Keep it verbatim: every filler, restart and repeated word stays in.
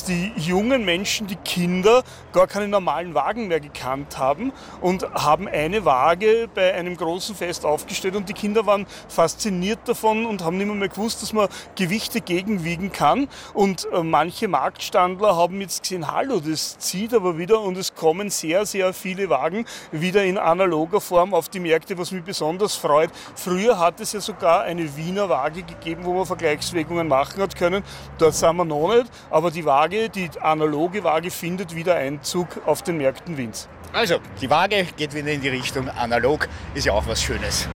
die jungen Menschen, die Kinder, gar keine normalen Wagen mehr gekannt haben und haben eine Waage bei einem großen Fest aufgestellt und die Kinder waren fasziniert davon und haben nicht mehr, mehr gewusst, dass man Gewichte gegenwiegen kann. Und äh, manche Marktstandler haben jetzt gesehen, hallo, das zieht aber wieder und es kommen sehr, sehr viele Wagen wieder in analoger Form auf die Märkte, was mich besonders freut. Früher hat es ja sogar eine Wiener Waage gegeben, wo man Vergleichswägungen machen hat können. Dort sind wir noch nicht, aber die Waage, die analoge Waage findet wieder Einzug auf den Märkten Wiens. Also, die Waage geht wieder in die Richtung analog, ist ja auch was Schönes.